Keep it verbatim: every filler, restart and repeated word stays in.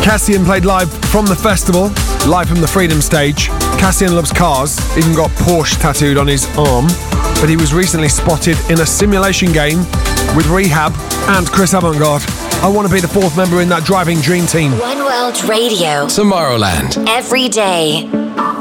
Cassian played live from the festival, live from the Freedom stage. Cassian loves cars, even got Porsche tattooed on his arm. But he was recently spotted in a simulation game with Rehab and Chris Avantgarde. I want to be the fourth member in that driving dream team. One World Radio. Tomorrowland. Every day.